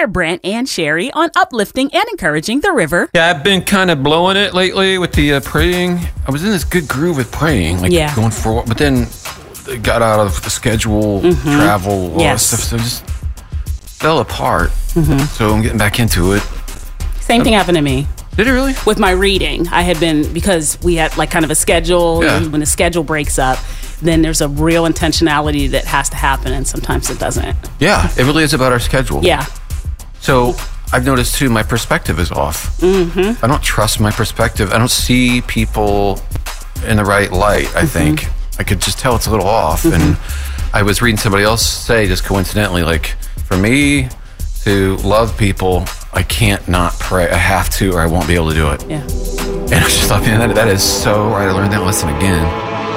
Share Brent and Sherry on uplifting and encouraging the river. Yeah, I've been kind of blowing it lately with the praying. I was in this good groove with praying, going for, but then it got out of the schedule, travel, all that stuff, so it just fell apart. So I'm getting back into it. Same thing happened to me. Did it really? With my reading, I had been, because we had like kind of a schedule, and when the schedule breaks up, then there's a real intentionality that has to happen, and sometimes it doesn't. Yeah, it really is about our schedule. Yeah. So I've noticed too, my perspective is off. I don't trust my perspective. I don't see people in the right light, I think. I could just tell it's a little off. And I was reading somebody else say, just coincidentally, like, for me to love people, I can't not pray. I have to, or I won't be able to do it. Yeah. And I just thought, man, that is so right. I learned that lesson again.